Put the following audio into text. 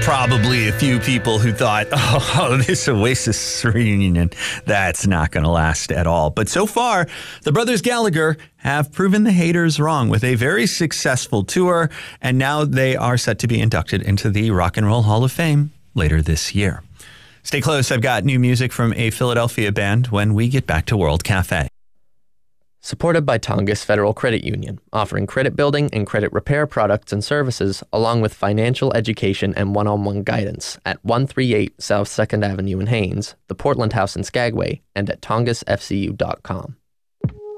probably a few people who thought, oh, this Oasis reunion, that's not going to last at all. But so far, the Brothers Gallagher have proven the haters wrong with a very successful tour, and now they are set to be inducted into the Rock and Roll Hall of Fame later this year. Stay close. I've got new music from a Philadelphia band when we get back to World Cafe. Supported by Tongass Federal Credit Union, offering credit building and credit repair products and services, along with financial education and one-on-one guidance at 138 South 2nd Avenue in Haines, the Portland House in Skagway, and at tongassfcu.com.